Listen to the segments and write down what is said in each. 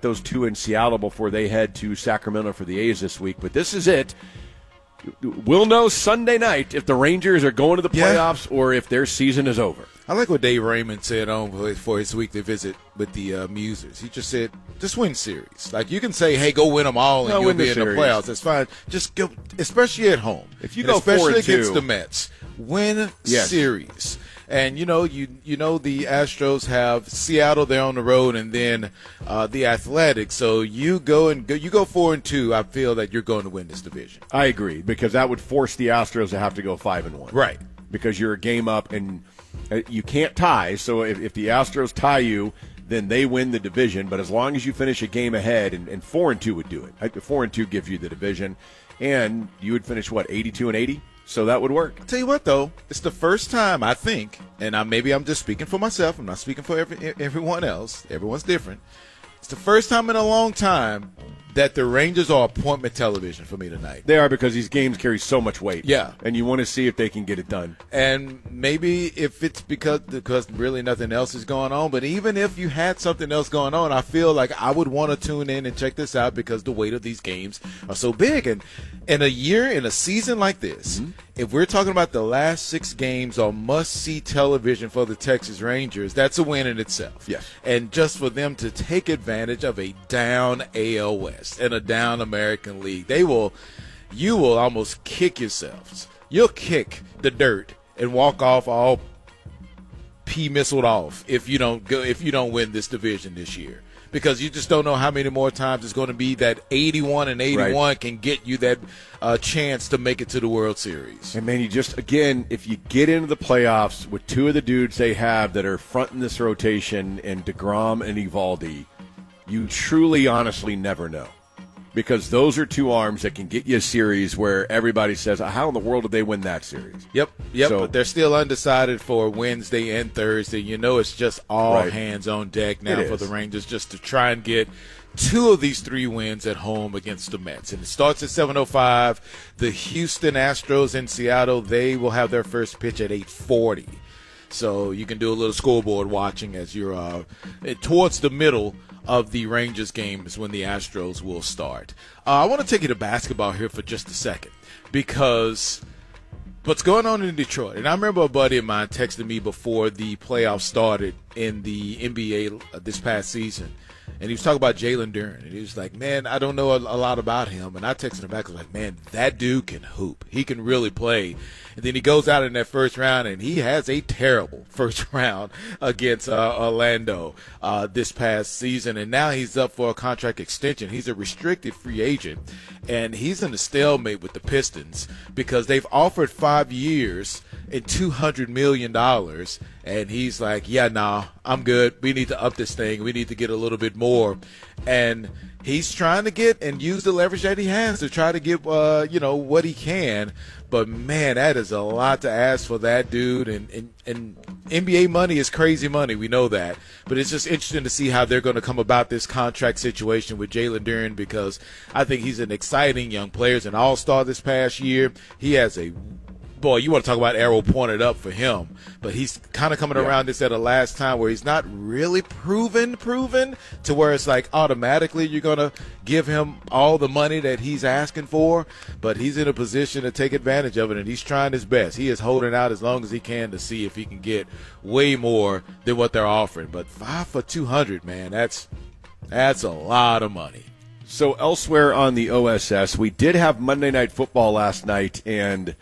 got those 2 in Seattle before they head to Sacramento for the A's this week. But this is it. We'll know Sunday night if the Rangers are going to the playoffs or if their season is over. I like what Dave Raymond said on for his weekly visit with the Musers. He just said, just win series. Like, you can say, hey, go win them all and you'll be in the playoffs. That's fine. Just go, especially at home. If you go especially 4-2 against the Mets, win series. And, you know the Astros have Seattle there on the road and then the Athletics. So you go 4-2, I feel that you're going to win this division. I agree, because that would force the Astros to have to go 5-1. Right. Because you're a game up and you can't tie. So if the Astros tie you, then they win the division. But as long as you finish a game ahead, and 4-2 would do it. 4-2 gives you the division. And you would finish, 82-80? So that would work. I'll tell you what, though, it's the first time, I think, and maybe I'm just speaking for myself. I'm not speaking for everyone else. Everyone's different. It's the first time in a long time that the Rangers are appointment television for me tonight. They are, because these games carry so much weight. Yeah. And you want to see if they can get it done. And maybe if it's because really nothing else is going on, but even if you had something else going on, I feel like I would want to tune in and check this out because the weight of these games are so big. And in a season like this, if we're talking about the last 6 games on must-see television for the Texas Rangers, that's a win in itself. Yes. And just for them to take advantage of a down AL West and a down American League, you will almost kick yourselves. You'll kick the dirt and walk off all missiled off if you don't win this division this year. Because you just don't know how many more times it's going to be that 81 can get you that chance to make it to the World Series. And, man, if you get into the playoffs with 2 of the dudes they have that are fronting this rotation, and DeGrom and Eovaldi, you truly, honestly never know. Because those are 2 arms that can get you a series where everybody says, how in the world did they win that series? Yep. So, but they're still undecided for Wednesday and Thursday. You know, it's just all hands on deck now for the Rangers just to try and get 2 of these 3 wins at home against the Mets. And it starts at 7:05. The Houston Astros in Seattle, they will have their first pitch at 8:40. So you can do a little scoreboard watching as you're towards the middle of the Rangers game is when the Astros will start. I want to take you to basketball here for just a second, because what's going on in Detroit, and I remember a buddy of mine texted me before the playoffs started in the NBA this past season, and he was talking about Jalen Duren, and he was like, man, I don't know a lot about him. And I texted him back, I was like, man, that dude can hoop. He can really play. And then he goes out in that first round, and he has a terrible first round against Orlando this past season. And now he's up for a contract extension. He's a restricted free agent, and he's in a stalemate with the Pistons because they've offered 5 years and $200 million. And he's like, yeah, nah, I'm good. We need to up this thing. We need to get a little bit more. And he's trying to get and use the leverage that he has to try to get, what he can. But, man, that is a lot to ask for that dude. And NBA money is crazy money. We know that. But it's just interesting to see how they're going to come about this contract situation with Jalen Duren, because I think he's an exciting young player. He's an all-star this past year. He has boy, you want to talk about arrow pointed up for him. But he's kind of coming around this at a last time where he's not really proven to where it's like automatically you're going to give him all the money that he's asking for. But he's in a position to take advantage of it, and he's trying his best. He is holding out as long as he can to see if he can get way more than what they're offering. But 5 for $200, man, that's a lot of money. So elsewhere on the OSS, we did have Monday Night Football last night, and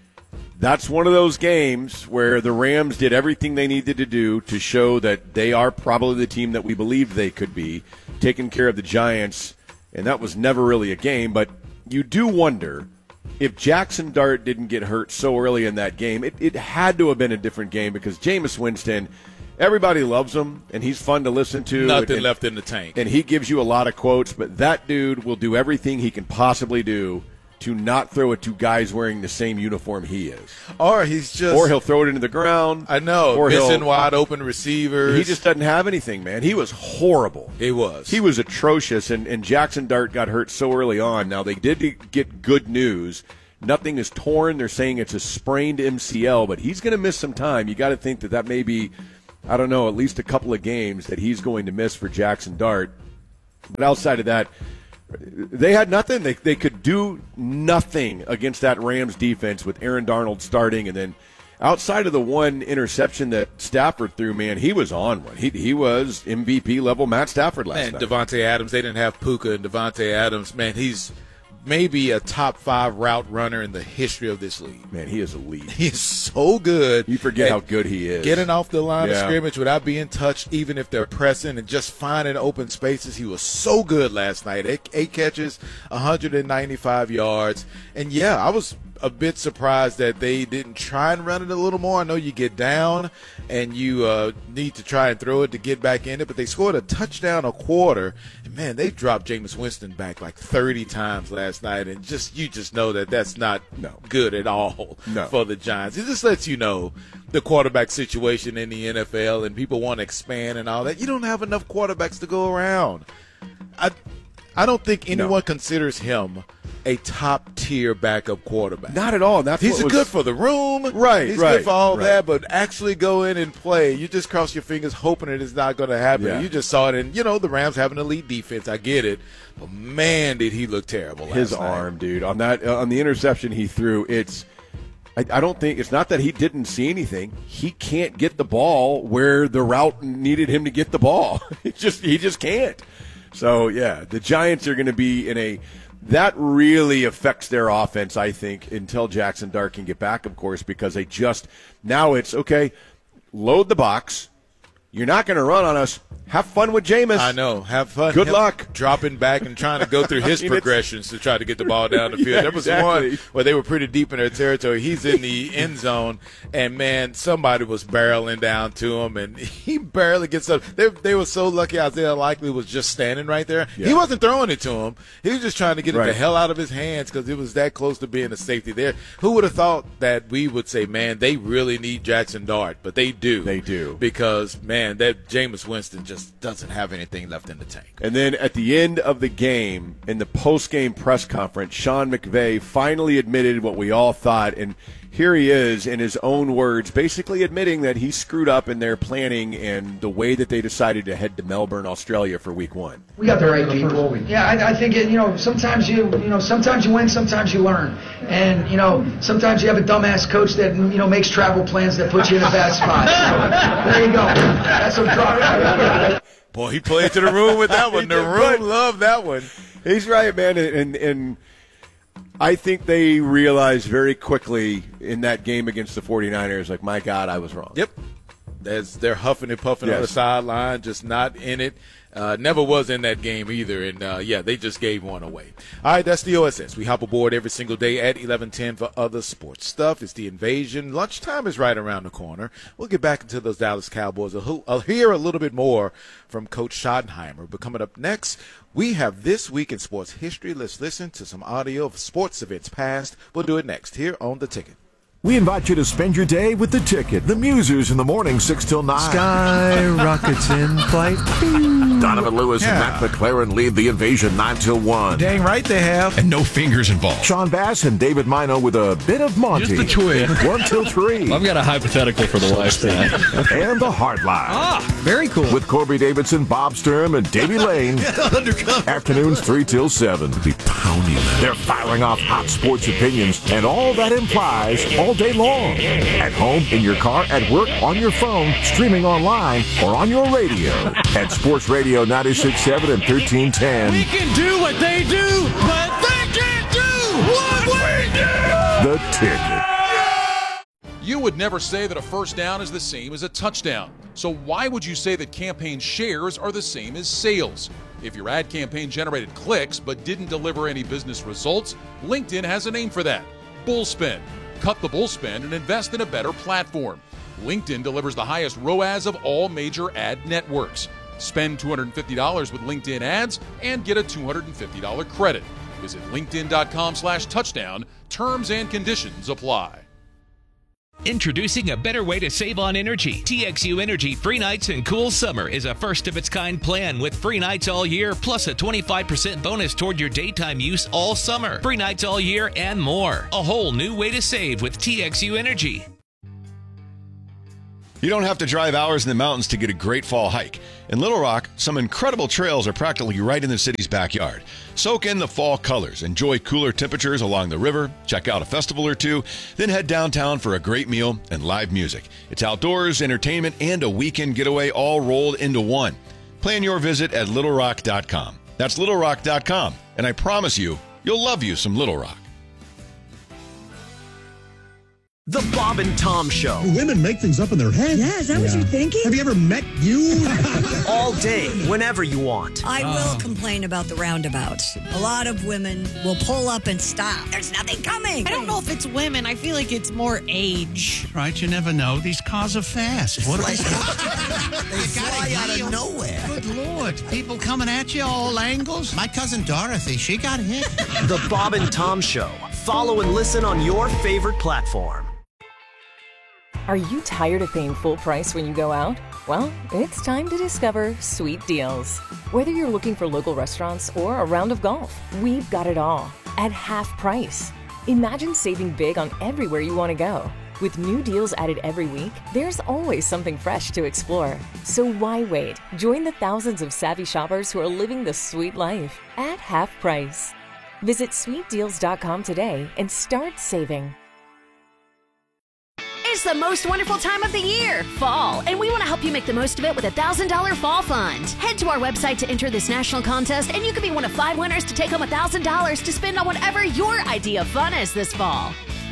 that's one of those games where the Rams did everything they needed to do to show that they are probably the team that we believed they could be, taking care of the Giants, and that was never really a game. But you do wonder if Jackson Dart didn't get hurt so early in that game, it had to have been a different game, because Jameis Winston, everybody loves him, and he's fun to listen to. Nothing left in the tank. And he gives you a lot of quotes, but that dude will do everything he can possibly do to not throw it to guys wearing the same uniform he is. Or he'll throw it into the ground. I know. Or missing wide open receivers. He just doesn't have anything, man. He was horrible. He was atrocious, and Jackson Dart got hurt so early on. Now, they did get good news. Nothing is torn. They're saying it's a sprained MCL, but he's going to miss some time. You got to think that may be, I don't know, at least a couple of games that he's going to miss for Jackson Dart. But outside of that, they had nothing. They could do nothing against that Rams defense with Aaron Darnold starting, and then outside of the one interception that Stafford threw, man, he was on one. He was MVP level Matt Stafford last night. Devontae Adams, they didn't have Puka, and Devontae Adams, man, he's maybe a top 5 route runner in the history of this league. Man, he is elite. He is so good. You forget how good he is. Getting off the line of scrimmage without being touched, even if they're pressing, and just finding open spaces. He was so good last night. 8 catches, 195 yards. And, yeah, I was a bit surprised that they didn't try and run it a little more. I know you get down and you need to try and throw it to get back in it, but they scored a touchdown a quarter. And, man, they dropped Jameis Winston back like 30 times last night, and you just know that that's not good at all for the Giants. It just lets you know the quarterback situation in the NFL, and people want to expand and all that. You don't have enough quarterbacks to go around. I don't think anyone considers him a top-tier backup quarterback. Not at all. He's good for the room. Right, He's good for all that, but actually go in and play. You just cross your fingers hoping it is not going to happen. Yeah. You just saw it, and, the Rams have an elite defense. I get it. But, man, did he look terrible last night. His arm, dude. On the interception he threw, I don't think – it's not that he didn't see anything. He can't get the ball where the route needed him to get the ball. He just can't. So, yeah, the Giants are going to be in a – that really affects their offense, I think, until Jackson Dart can get back, of course, because they just – now it's, okay, load the box. You're not going to run on us. Have fun with Jameis. I know. Have fun. Good luck. Dropping back and trying to go through his progressions to try to get the ball down the field. There was one where they were pretty deep in their territory. He's in the end zone, and, man, somebody was barreling down to him, and he barely gets up. They were so lucky Isaiah Likely was just standing right there. Yeah. He wasn't throwing it to him. He was just trying to get it the hell out of his hands because it was that close to being a safety there. Who would have thought that we would say, man, they really need Jackson Dart? But they do. They do. Because, man, that Jameis Winston just doesn't have anything left in the tank. And then at the end of the game, in the post-game press conference, Sean McVay finally admitted what we all thought, and here he is in his own words, basically admitting that he screwed up in their planning and the way that they decided to head to Melbourne, Australia for Week 1. We got the right people. Yeah, I think sometimes you win, sometimes you learn, and sometimes you have a dumbass coach that makes travel plans that put you in a bad spot. So, there you go. That's what brought. Boy, he played to the room with that one. The room loved that one. He's right, man, and I think they realized very quickly in that game against the 49ers, like, my God, I was wrong. Yep. They're huffing and puffing on the sideline, just not in it. Never was in that game either, and, they just gave one away. All right, that's the OSS. We hop aboard every single day at 11:10 for other sports stuff. It's the Invasion. Lunchtime is right around the corner. We'll get back into those Dallas Cowboys. I'll hear a little bit more from Coach Schottenheimer, but coming up next, we have This Week in Sports History. Let's listen to some audio of sports events past. We'll do it next here on The Ticket. We invite you to spend your day with The Ticket, the Musers in the morning, 6 till 9. Sky rockets in flight. Donovan Lewis and Matt McLaren lead the Invasion 9 till 1. Dang right they have. And no fingers involved. Sean Bass and David Mino with a bit of Monty. Just the twig. 1 till 3. I've got a hypothetical for the lifespan. And the Hard Line. Ah, very cool. With Corby Davidson, Bob Sturm, and Davey Lane. Undercover. Afternoons 3 till 7. Be pounding them. They're firing off hot sports opinions and all that implies all day long. At home, in your car, at work, on your phone, streaming online, or on your radio. At Sports Radio 96.7 and 1310. We can do what they do, but they can't do what we do! The Ticket. You would never say that a first down is the same as a touchdown. So why would you say that campaign shares are the same as sales? If your ad campaign generated clicks but didn't deliver any business results, LinkedIn has a name for that. Bullspend. Cut the bullspend and invest in a better platform. LinkedIn delivers the highest ROAS of all major ad networks. Spend $250 with LinkedIn ads and get a $250 credit. Visit linkedin.com/touchdown. Terms and conditions apply. Introducing a better way to save on energy. TXU Energy Free Nights and Cool Summer is a first-of-its-kind plan with free nights all year, plus a 25% bonus toward your daytime use all summer. Free nights all year and more. A whole new way to save with TXU Energy. You don't have to drive hours in the mountains to get a great fall hike. In Little Rock, some incredible trails are practically right in the city's backyard. Soak in the fall colors, enjoy cooler temperatures along the river, check out a festival or two, then head downtown for a great meal and live music. It's outdoors, entertainment, and a weekend getaway all rolled into one. Plan your visit at littlerock.com. That's littlerock.com, and I promise you, you'll love you some Little Rock. The Bob and Tom Show. Women make things up in their head. Yeah, is that what you're thinking? Have you ever met you? All day, whenever you want. I will complain about the roundabouts. A lot of women will pull up and stop. There's nothing coming. I don't know if it's women. I feel like it's more age. Right, you never know. These cars are fast. What they fly out of nowhere. Good Lord. People coming at you all angles. My cousin Dorothy, she got hit. The Bob and Tom Show. Follow and listen on your favorite platform. Are you tired of paying full price when you go out? Well, it's time to discover Sweet Deals. Whether you're looking for local restaurants or a round of golf, we've got it all at half price. Imagine saving big on everywhere you want to go. With new deals added every week, there's always something fresh to explore. So why wait? Join the thousands of savvy shoppers who are living the sweet life at half price. Visit sweetdeals.com today and start saving. It's the most wonderful time of the year, fall, and we want to help you make the most of it with a $1,000 fall fund. Head to our website to enter this national contest, and you could be one of 5 winners to take home $1,000 to spend on whatever your idea of fun is this fall.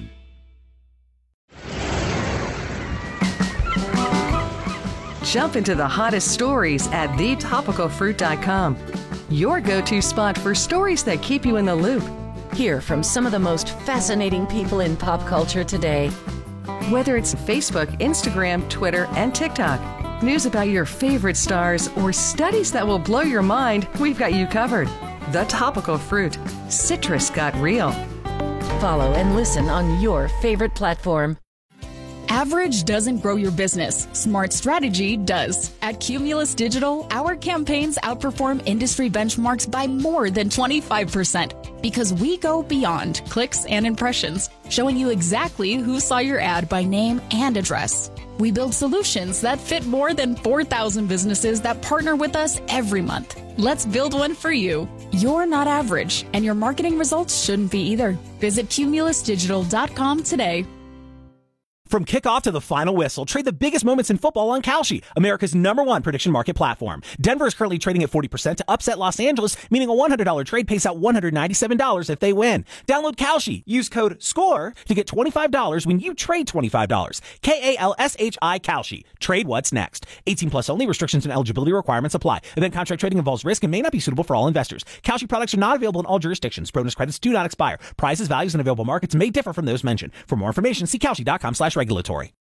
Jump into the hottest stories at thetopicalfruit.com. Your go-to spot for stories that keep you in the loop. Hear from some of the most fascinating people in pop culture today. Whether it's Facebook, Instagram, Twitter, and TikTok, news about your favorite stars, or studies that will blow your mind, we've got you covered. The Topical Fruit. Citrus got real. Follow and listen on your favorite platform. Average doesn't grow your business. Smart strategy does. At Cumulus Digital, our campaigns outperform industry benchmarks by more than 25% because we go beyond clicks and impressions, showing you exactly who saw your ad by name and address. We build solutions that fit more than 4,000 businesses that partner with us every month. Let's build one for you. You're not average, and your marketing results shouldn't be either. Visit cumulusdigital.com today. From kickoff to the final whistle, trade the biggest moments in football on Kalshi, America's #1 prediction market platform. Denver is currently trading at 40% to upset Los Angeles, meaning a $100 trade pays out $197 if they win. Download Kalshi. Use code SCORE to get $25 when you trade $25. KALSHI Kalshi. Trade what's next. 18 plus only. Restrictions and eligibility requirements apply. Event contract trading involves risk and may not be suitable for all investors. Kalshi products are not available in all jurisdictions. Bonus credits do not expire. Prices, values, and available markets may differ from those mentioned. For more information, see Kalshi.com/regulatory.